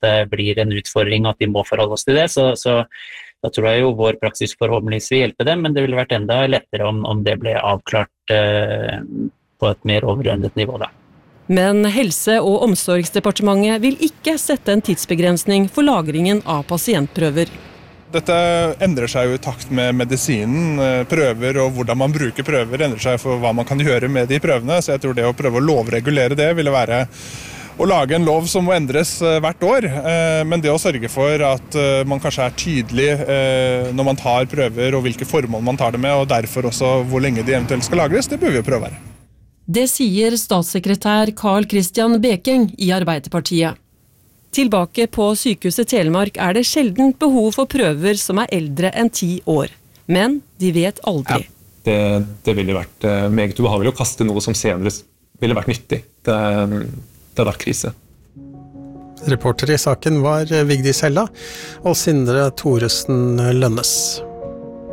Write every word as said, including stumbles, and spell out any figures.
det blir en utfordring at de må forholde oss til det, så, så da tror jeg jo vår praksis forhåpentligvis vil hjelpe dem, men det ville vært enda lettere om, om det ble avklart eh, på et mer overordnet nivå da. Men Helse- og omsorgsdepartementet vil ikke sette en tidsbegrensning for lagringen av pasientprøver. Dette endrer seg jo i takt med medisinen, prøver og hvordan man bruker prøver endrer seg for hva man kan gjøre med de prøvene, så jeg tror det å prøve å lovregulere det ville være å lage en lov som må endres hvert år, men det å sørge for at man kanskje er tydelig når man tar prøver og hvilke formål man tar det med, og derfor også hvor lenge de eventuelt skal lagres, det bør vi jo prøve å være. Det sier statssekretær Carl Christian Bekeng i Arbeiderpartiet. Tilbake på Sykehuset Telemark er det sjeldent behov for prøver som er eldre enn ti år. Men de vet aldri. Ja, det, det ville vært meget ubehagelig å kaste noe som senere ville vært nyttig. Det, det har vært krise. Reporter i saken var Vigdis Hella og Sindre Thoresen Lønnes.